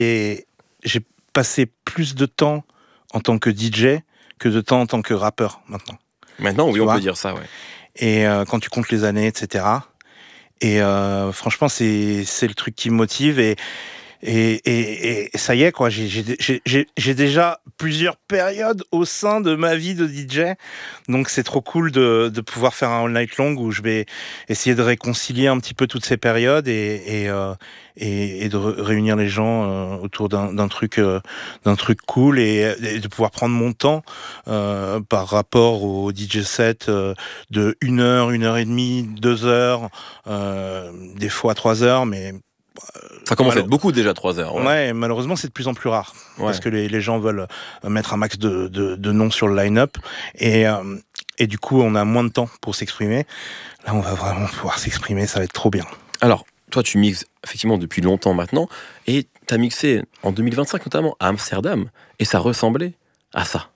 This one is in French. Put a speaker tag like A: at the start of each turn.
A: Et j'ai passé plus de temps en tant que DJ que de temps en tant que rappeur maintenant.
B: Maintenant, oui,
A: Tu
B: on
A: vois
B: peut dire ça, ouais.
A: Et quand tu comptes les années, etc. Et franchement, c'est le truc qui me motive. Et ça y est, quoi. J'ai déjà plusieurs périodes au sein de ma vie de DJ. Donc, c'est trop cool de pouvoir faire un All Night Long où je vais essayer de réconcilier un petit peu toutes ces périodes et de réunir les gens autour d'un truc cool et de pouvoir prendre mon temps par rapport au DJ set de 1 heure et demie, 2 heures, des fois 3 heures, mais
B: Ça commence à être beaucoup déjà, 3 heures.
A: Ouais, malheureusement, c'est de plus en plus rare.
B: Ouais.
A: Parce que les gens veulent mettre un max de noms sur le line-up. Et du coup, on a moins de temps pour s'exprimer. Là, on va vraiment pouvoir s'exprimer, ça va être trop bien.
B: Alors, toi, tu mixes effectivement depuis longtemps maintenant. Et tu as mixé en 2025 notamment à Amsterdam. Et ça ressemblait à ça.